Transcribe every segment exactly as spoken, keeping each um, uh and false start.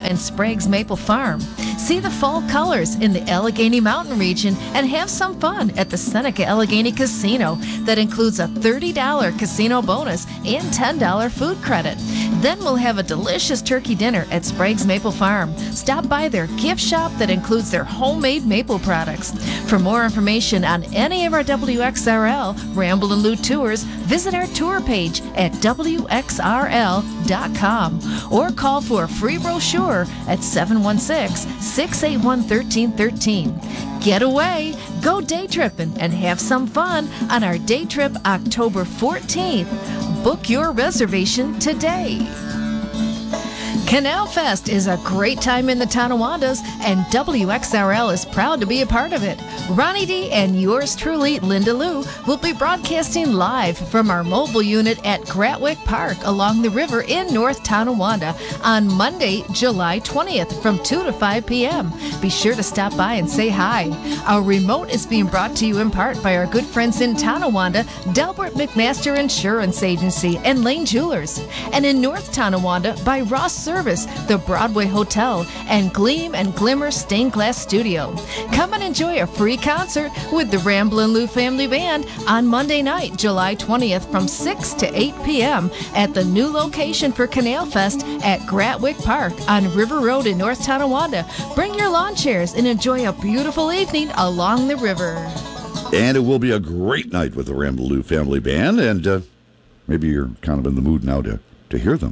and Sprague's Maple Farm. See the fall colors in the Allegheny Mountain region and have some fun at the Seneca Allegheny Casino that includes a thirty dollars casino bonus and ten dollars food credit. Then we'll have a delicious turkey dinner at Sprague's Maple Farm. Stop by their gift shop that includes their homemade maple products. For more information on any of our W X R L Ramble and Lou tours, visit our tour page at W X R L dot com or call for a free brochure at seven one six, six eight one, one three one three. Get away, go day tripping, and have some fun on our day trip October fourteenth. Book your reservation today. Canal Fest is a great time in the Tonawandas, and W X R L is proud to be a part of it. Ronnie D and yours truly, Linda Lou, will be broadcasting live from our mobile unit at Gratwick Park along the river in North Tonawanda on Monday, July twentieth from two to five p.m. Be sure to stop by and say hi. Our remote is being brought to you in part by our good friends in Tonawanda, Delbert McMaster Insurance Agency and Lane Jewelers, and in North Tonawanda by Ross Service, the Broadway Hotel, and Gleam and Glimmer Stained Glass Studio. Come and enjoy a free concert with the Ramblin' Lou Family Band on Monday night, July twentieth from six to eight p.m. at the new location for Canal Fest at Gratwick Park on River Road in North Tonawanda. Bring your lawn chairs and enjoy a beautiful evening along the river. And it will be a great night with the Ramblin' Lou Family Band, and uh, maybe you're kind of in the mood now to, to hear them.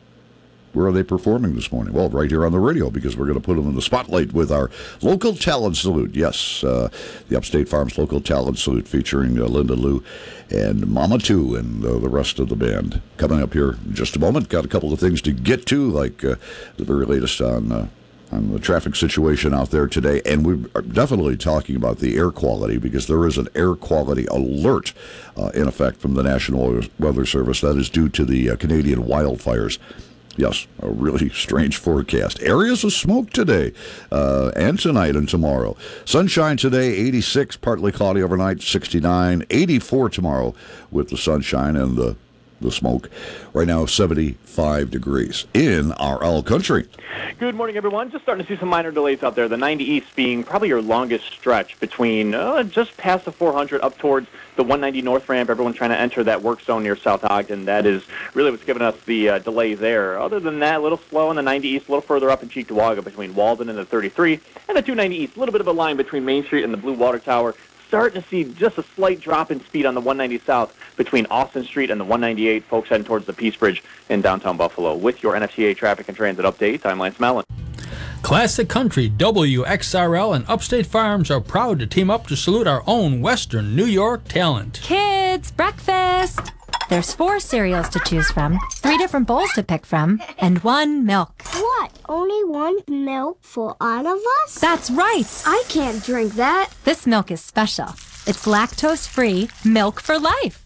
Where are they performing this morning? Well, right here on the radio, because we're going to put them in the spotlight with our local talent salute. Yes, uh, the Upstate Farms local talent salute featuring uh, Linda Lou and Mama Two and uh, the rest of the band. Coming up here in just a moment. Got a couple of things to get to, like uh, the very latest on uh, on the traffic situation out there today. And we're definitely talking about the air quality, because there is an air quality alert uh, in effect from the National Weather Service that is due to the uh, Canadian wildfires. Yes, a really strange forecast. Areas of smoke today uh, and tonight and tomorrow. Sunshine today, eighty-six, partly cloudy overnight, sixty-nine, eighty-four tomorrow with the sunshine and the, the smoke. Right now, seventy-five degrees in R L country. Good morning, everyone. Just starting to see some minor delays out there. The ninety East being probably your longest stretch between uh, just past the four hundred up towards the one ninety North Ramp. Everyone trying to enter that work zone near South Ogden. That is really what's giving us the uh, delay there. Other than that, a little slow on the ninety East, a little further up in Cheektowaga between Walden and the thirty-three, and the two ninety East. A little bit of a line between Main Street and the Blue Water Tower. Starting to see just a slight drop in speed on the one ninety South between Austin Street and the one ninety-eight. Folks heading towards the Peace Bridge in downtown Buffalo. With your N F T A traffic and transit update, I'm Lance Mallon. Classic Country, W X R L, and Upstate Farms are proud to team up to salute our own Western New York talent. Kids, breakfast! There's four cereals to choose from, three different bowls to pick from, and one milk. What? Only one milk for all of us? That's right! I can't drink that. This milk is special. It's lactose-free milk for life.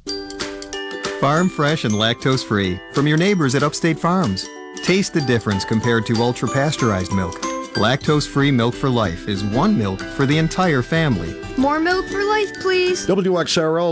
Farm fresh and lactose-free from your neighbors at Upstate Farms. Taste the difference compared to ultra-pasteurized milk. Lactose-free milk for life is one milk for the entire family. More milk for life, please. W X R L